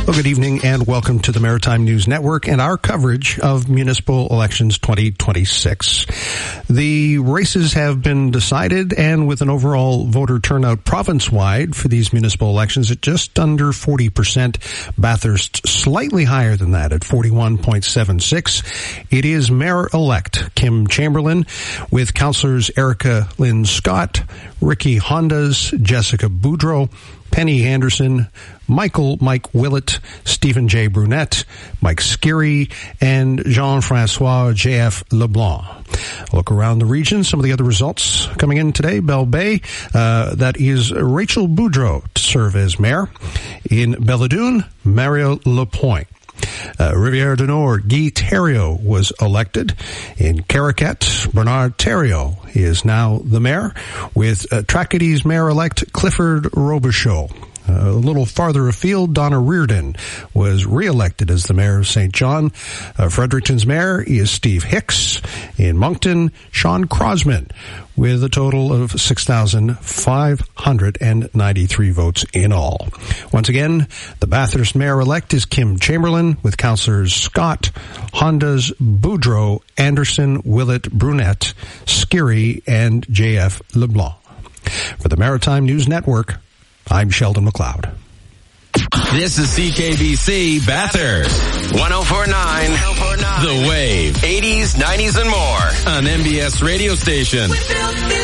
Well, good evening and welcome to the Maritime News Network and our coverage of Municipal Elections 2026. The races have been decided, and with an overall voter turnout province-wide for these municipal elections at just under 40%, Bathurst slightly higher than that at 41.76. It is Mayor-elect Kim Chamberlain with Councillors Erica Lynn Scott, Ricky Hondas, Jessica Boudreau, Penny Anderson, Mike Willett, Stephen J. Brunette, Mike Skiri, and Jean-Francois J.F. LeBlanc. Look around the region. Some of the other results coming in today. Belle Bay, that is Rachel Boudreau to serve as mayor. In Belledune, Mario Lapointe. Rivière du Nord, Guy Thériault was elected. In Caracat, Bernard Thériault is now the mayor, with Tracadie's mayor-elect Clifford Robichaud. A little farther afield, Donna Reardon was re-elected as the mayor of St. John. Fredericton's mayor is Steve Hicks. In Moncton, Sean Crosman, with a total of 6,593 votes in all. Once again, the Bathurst mayor-elect is Kim Chamberlain, with councillors Scott, Hondas, Boudreau, Anderson, Willett, Brunette, Skiri, and J.F. LeBlanc. For the Maritime News Network, I'm Sheldon McLeod. This is CKBC Bathurst 104.9 The Wave, 80s, 90s, and more on MBS radio station.